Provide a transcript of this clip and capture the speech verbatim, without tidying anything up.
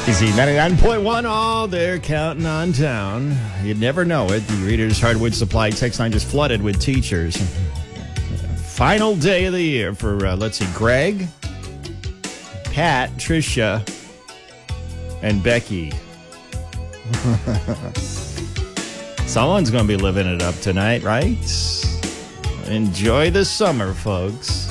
Easy ninety-nine point one. Oh, they're counting on town. You'd never know it. The Reader's Hardwood Supply text line just flooded with teachers. Final day of the year for, uh, let's see, Greg, Pat, Tricia, and Becky. Someone's going to be living it up tonight, right? Enjoy the summer, folks.